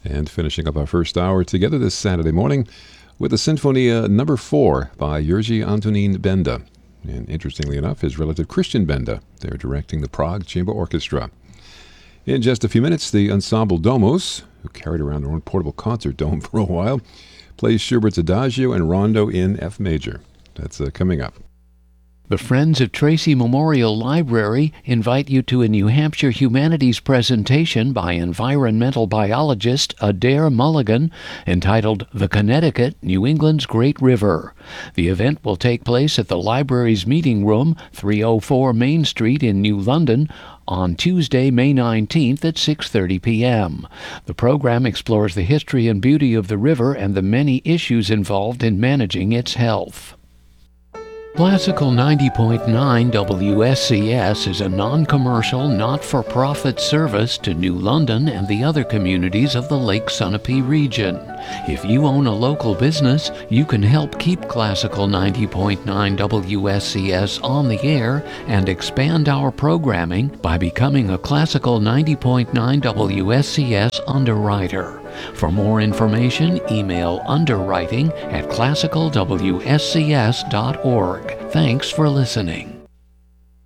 And finishing up our first hour together this Saturday morning with the Sinfonia No. 4 by Jerzy Antonín Benda. And interestingly enough, his relative Christian Benda. They're directing the Prague Chamber Orchestra. In just a few minutes, the Ensemble Domus, who carried around their own portable concert dome for a while, plays Schubert's Adagio and Rondo in F major. That's coming up. The Friends of Tracy Memorial Library invite you to a New Hampshire Humanities presentation by environmental biologist Adair Mulligan entitled The Connecticut, New England's Great River. The event will take place at the library's meeting room, 304 Main Street in New London, on Tuesday, May 19th at 6:30 p.m. The program explores the history and beauty of the river and the many issues involved in managing its health. Classical 90.9 WSCS is a non-commercial, not-for-profit service to New London and the other communities of the Lake Sunapee region. If you own a local business, you can help keep Classical 90.9 WSCS on the air and expand our programming by becoming a Classical 90.9 WSCS underwriter. For more information, email underwriting@classicalwscs.org. Thanks for listening.